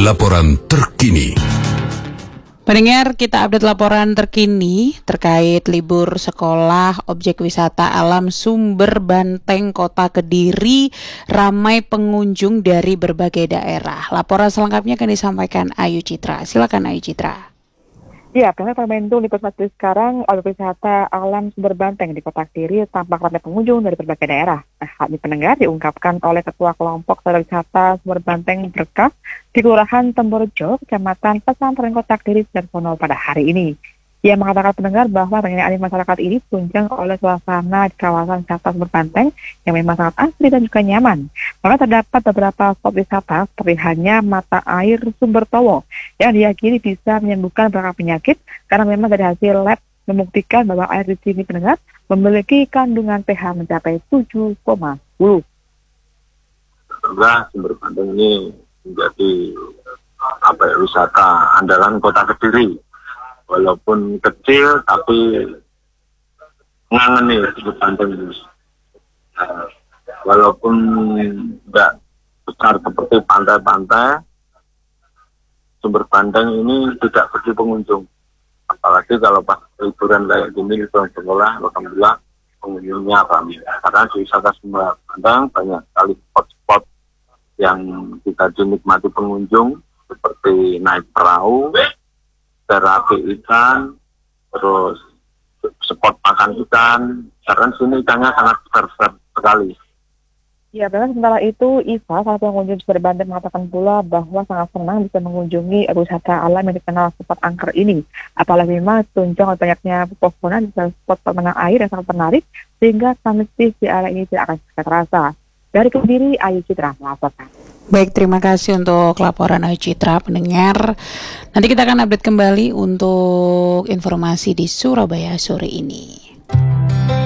Laporan terkini. Pendengar, kita update laporan terkini terkait libur sekolah objek wisata alam Sumber Banteng Kota Kediri ramai pengunjung dari berbagai daerah. Laporan selengkapnya akan disampaikan Ayu Citra. Silakan Ayu Citra. Ya, karena momentum libur seperti sekarang, objek wisata alam Sumber Banteng di Kota Kediri tampak ramai pengunjung dari berbagai daerah. Hal ini pendengar diungkapkan oleh Ketua Kelompok Wisata Sumber Banteng Berkah di Kelurahan Temborejo, Kecamatan Pesantren Kota Kediri, Darsono pada hari ini. Ia mengatakan pendengar bahwa penyanyi masyarakat ini tunjang oleh suasana di kawasan wisata Sumber Banteng yang memang sangat asri dan juga nyaman. Maka terdapat beberapa spot wisata seperti hanya mata air Sumber Towo yang diyakini bisa menyembuhkan berbagai penyakit karena memang dari hasil lab membuktikan bahwa air di sini pendengar memiliki kandungan pH mencapai 7,10. Sumber Banteng ini menjadi wisata andalan Kota Kediri. Walaupun kecil tapi ngangen nih Sumber Banteng ini. Walaupun tidak besar seperti pantai-pantai, Sumber Banteng ini tidak sepi pengunjung. Apalagi kalau pas liburan kayak gini, liburan sekolah, alhamdulillah pengunjungnya ramai. Karena di wisata Sumber Banteng banyak sekali spot-spot yang bisa dinikmati pengunjung seperti naik perahu, terapi ikan, terus spot makan ikan. Karena sini ikannya sangat besar sekali. Ya, bahkan sementara itu, Iva, salah satu pengunjung Sumber Banteng mengatakan pula bahwa sangat senang bisa mengunjungi wisata alam yang dikenal spot angker ini. Apalagi memang tunjang oleh banyaknya pepohonan dan spot permainan air yang sangat menarik, sehingga sanksi di area ini tidak akan terasa. Dari Kediri, Ayu Citra melaporkan. Baik, terima kasih untuk laporan Ayu Citra, pendengar. Nanti kita akan update kembali untuk informasi di Surabaya sore ini.